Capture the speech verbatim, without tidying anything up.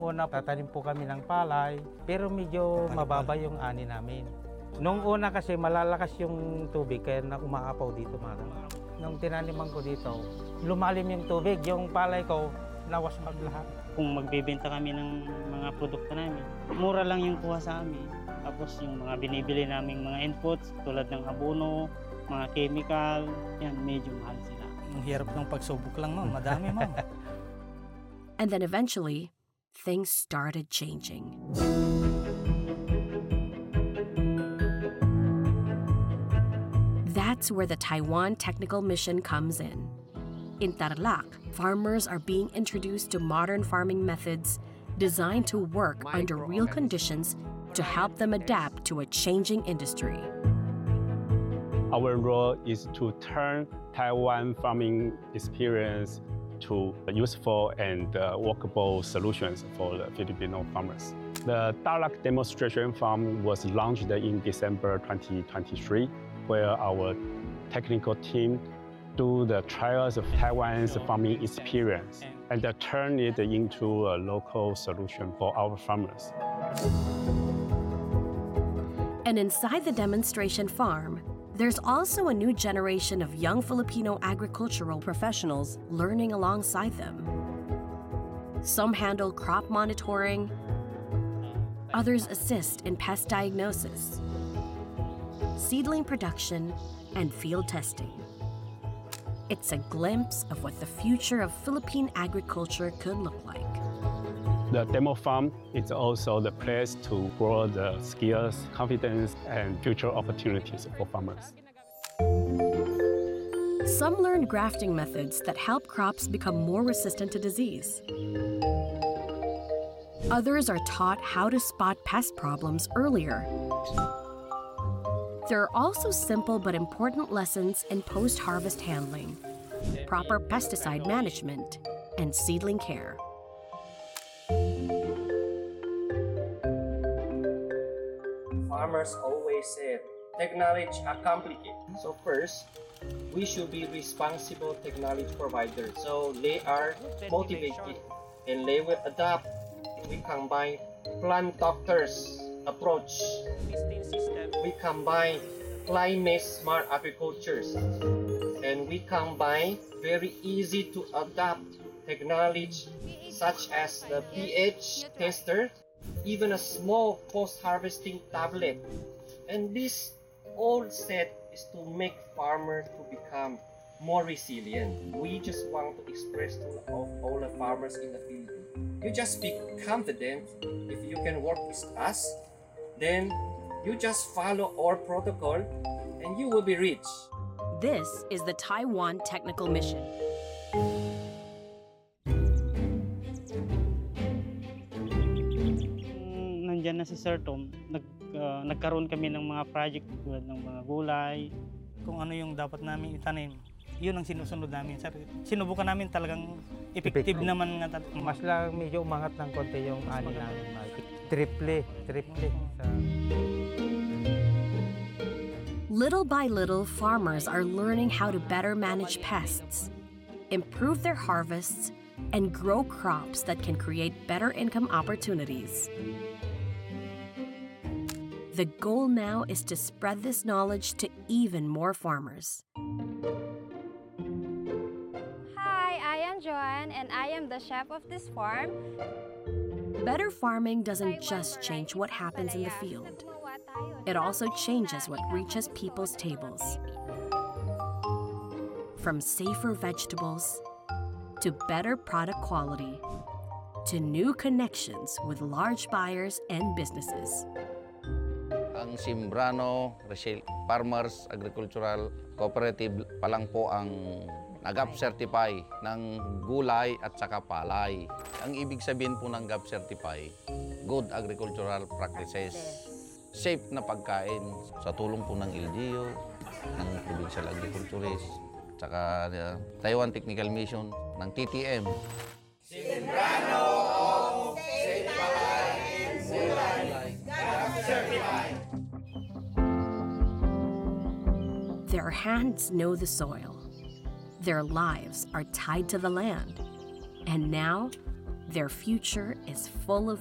Una, tatanim po kami ng palay, pero medyo mababa yung ani namin. Nung una kasi malalakas yung tubig, kaya na umaapaw dito mga. Nung tinaniman ko dito, lumalim yung tubig, yung palay ko, nawasag lahat. Kung magbebenta kami ng mga produkto namin, mura lang yung kuha sa amin. Tapos yung mga binibili naming mga inputs tulad ng abono, mga chemical, yan medyo mahal sila. Ang hirap ng pagsubok lang, ma'am. Madami, ma'am. And then eventually, things started changing. That's where the Taiwan Technical Mission comes in. In Tarlac, farmers are being introduced to modern farming methods designed to work under real conditions to help them adapt to a changing industry. Our role is to turn Taiwan farming experience to useful and uh, workable solutions for the Filipino farmers. The Tarlac demonstration farm was launched in December twenty twenty-three, where our technical team do the trials of Taiwan's farming experience and uh, turn it into a local solution for our farmers. And inside the demonstration farm, there's also a new generation of young Filipino agricultural professionals learning alongside them. Some handle crop monitoring, others assist in pest diagnosis, seedling production, and field testing. It's a glimpse of what the future of Philippine agriculture could look like. The demo farm is also the place to grow the skills, confidence, and future opportunities for farmers. Some learn grafting methods that help crops become more resistant to disease. Others are taught how to spot pest problems earlier. There are also simple but important lessons in post-harvest handling, proper pesticide management, and seedling care. Farmers always said technology are complicated. So first, we should be responsible technology providers. So they are motivated and they will adapt. We combine plant doctors approach. We combine climate smart agriculture. And we combine very easy to adapt technology such as the pH tester, even a small post-harvesting tablet. And this all set is to make farmers to become more resilient. We just want to express to all, all the farmers in the Philippines. You just be confident if you can work with us, then you just follow our protocol and you will be rich. This is the Taiwan Technical Mission. Nandyan na si Sir Tom, nag, uh, nagkaroon kami ng mga project tulad ng mga gulay. Kung ano yung dapat namin itanim, yun ang sinusunod namin. Sir, sinubukan namin talagang effective, Effective. naman nga. Mas lang medyo umangat ng konti yung ani namin. Triple, triple. Sa... Little by little, farmers are learning how to better manage pests, improve their harvests, and grow crops that can create better income opportunities. The goal now is to spread this knowledge to even more farmers. Hi, I am Joanne and I am the chef of this farm. Better farming doesn't just change what happens in the field. It also changes what reaches people's tables. From safer vegetables, to better product quality, to new connections with large buyers and businesses. Ang Simbrano Resale Farmers Agricultural Cooperative pa lang po ang nag-G A P certify ng gulay at saka palay. Ang ibig sabihin po ng G A P certify, good agricultural practices. Safe na pagkain sa tulong po ng L G U, ng Provincial Agriculturist, saka uh, Taiwan Technical Mission, ng T T M. Simbrano of Safe Palay and Gulay, G A P certified. Their hands know the soil. Their lives are tied to the land. And now, Their future is full of